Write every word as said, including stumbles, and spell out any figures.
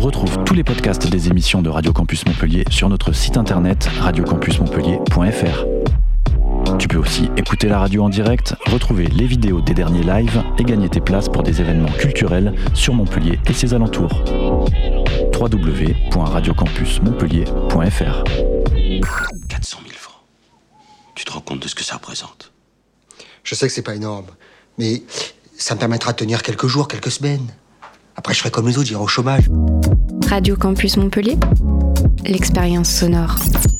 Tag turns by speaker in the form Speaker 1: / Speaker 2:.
Speaker 1: Retrouve tous les podcasts des émissions de Radio Campus Montpellier sur notre site internet radio campus montpellier point f r. Tu peux aussi écouter la radio en direct, retrouver les vidéos des derniers lives et gagner tes places pour des événements culturels sur Montpellier et ses alentours. w w w point radio campus montpellier point f r.
Speaker 2: quatre cent mille francs. Tu te rends compte de ce que ça représente?
Speaker 3: Je sais que c'est pas énorme, mais ça me permettra de tenir quelques jours, quelques semaines. Après, je serai comme les autres, j'irai au chômage.
Speaker 4: Radio Campus Montpellier, l'expérience sonore.